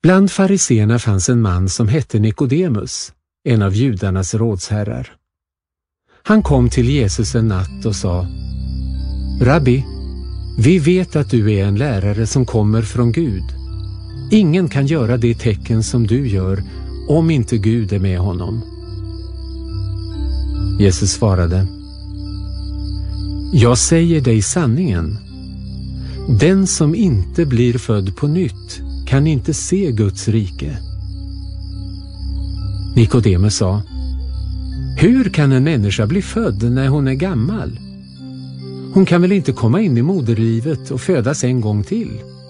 Bland fariseerna fanns en man som hette Nikodemus, en av judarnas rådsherrar. Han kom till Jesus en natt och sa: Rabbi, vi vet att du är en lärare som kommer från Gud. Ingen kan göra det tecken som du gör om inte Gud är med honom. Jesus svarade: Jag säger dig sanningen. Den som inte blir född på nytt kan inte se Guds rike. Nikodemus sa: Hur kan en människa bli född när hon är gammal? Hon kan väl inte komma in i moderlivet och födas en gång till?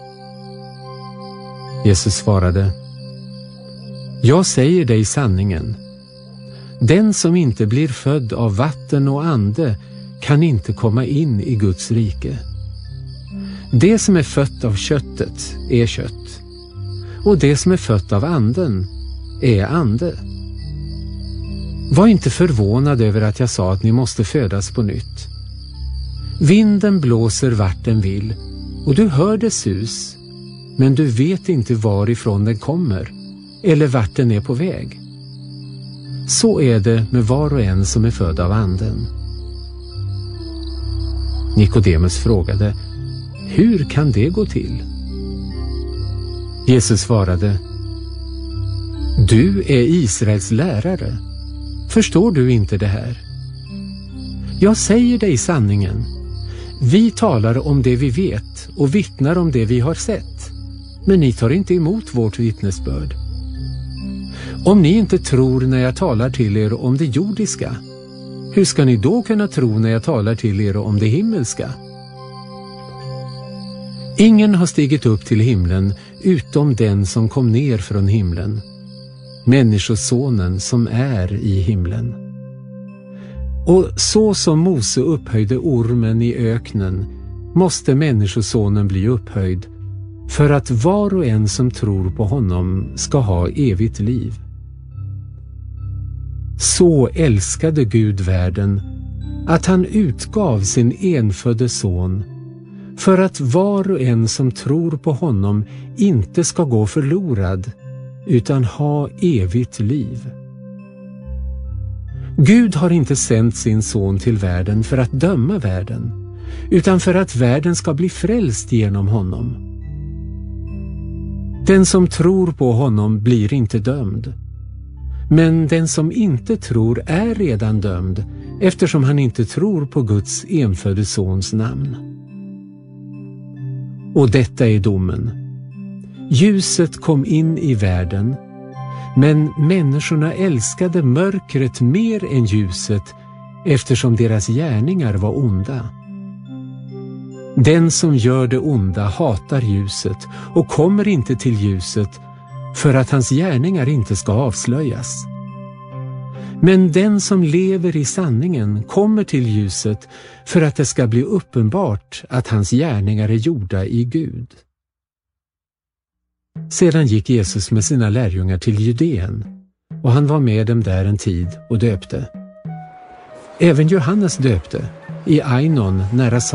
Jesus svarade: Jag säger dig sanningen. Den som inte blir född av vatten och ande kan inte komma in i Guds rike. Det som är fött av köttet är kött, och det som är fött av anden är ande. Var inte förvånad över att jag sa att ni måste födas på nytt. Vinden blåser vart den vill, och du hör dess sus, men du vet inte varifrån den kommer eller vart den är på väg. Så är det med var och en som är född av anden. Nikodemus frågade: Hur kan det gå till? Jesus svarade: Du är Israels lärare. Förstår du inte det här? Jag säger dig sanningen. Vi talar om det vi vet och vittnar om det vi har sett, men ni tar inte emot vårt vittnesbörd. Om ni inte tror när jag talar till er om det jordiska, hur ska ni då kunna tro när jag talar till er om det himmelska? Ingen har stigit upp till himlen utom den som kom ner från himlen, Människosonen som är i himlen. Och så som Mose upphöjde ormen i öknen måste Människosonen bli upphöjd, för att var och en som tror på honom ska ha evigt liv. Så älskade Gud världen att han utgav sin enfödde son, för att var och en som tror på honom inte ska gå förlorad utan ha evigt liv. Gud har inte sänt sin son till världen för att döma världen, utan för att världen ska bli frälst genom honom. Den som tror på honom blir inte dömd, men den som inte tror är redan dömd, eftersom han inte tror på Guds enfödde sons namn. Och detta är domen. Ljuset kom in i världen, men människorna älskade mörkret mer än ljuset, eftersom deras gärningar var onda. Den som gör det onda hatar ljuset och kommer inte till ljuset, för att hans gärningar inte ska avslöjas. Men den som lever i sanningen kommer till ljuset, för att det ska bli uppenbart att hans gärningar är gjorda i Gud. Sedan gick Jesus med sina lärjungar till Judeen, och han var med dem där en tid och döpte. Även Johannes döpte i Ainon nära